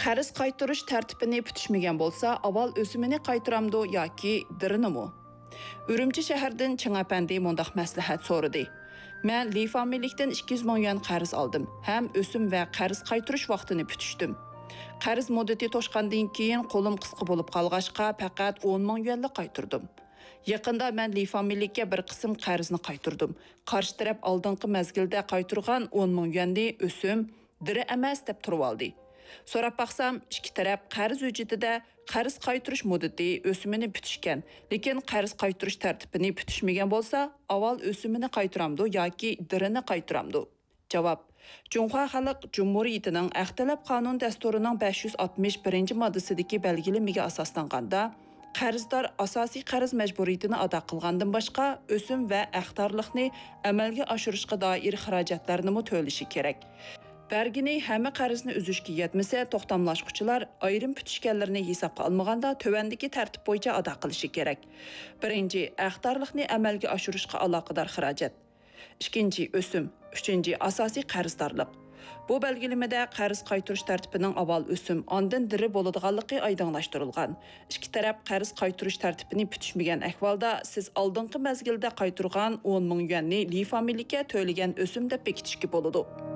Qarz qaytarish tartibini putishmagan bo'lsa, avval o'simini qaytaramdi yoki dirinimi? Urumchi shahardan Chingapandi mundaq maslahat so'radi. Men Li familikdan 200 ming yuan qarz oldim. Ham o'sim va qarz qaytarish vaqtini putishdim. Qarz muddati to'shqandan keyin qo'lim qisqa bo'lib qolg'ashqa faqat 10 ming yuanni qaytardim. Yaqinda men Li familikka bir qism qarzni qaytardim. Qarshi taraf oldingi mezgilda qaytargan 10 ming yuanni o'sim diri emas deb turib oldi. So'rab baqsam, ikki taraf qarz hujjatida qarz qaytarish muddati o'simini putishgan, lekin qarz qaytarish tartibini putishmagan bo'lsa, avval o'simini qaytaramdi yoki dirini qaytaramdi. Javob: Jungha Xalq Cumhuriyetining Ixtilop qonun dasturining 561-moddasidagi belgilamaga asoslanganda, qarzdor asosiy qarz majburiyatini ado qilgandan boshqa o'sim va axtarliqni amalga oshirishga doir xarajatlarni to'lashi kerak. Bergini hamma qarzni uzishga yetmasa, to'xtamlashquchilar ayrim putishganlarni hisobga olmaganda tövandagi tartib bo'yicha ado qilishi kerak. Birinchi, axtarliqni amalga oshirishga aloqador xarajat. Ikkinchi, o'sim. Uchinchi, asosiy qarzdorlik. Bu belgilamada qarz qaytarish tartibining avval o'sim, ondan diri bo'ladiganligi oydinlashtirilgan. Ikki taraf qarz qaytarish tartibini putishmagan ahvolda siz oldingi mezgilda qaytargan 10 ming yuanni Li familiyaga to'lagan o'sim deb bekitishga bo'ladi.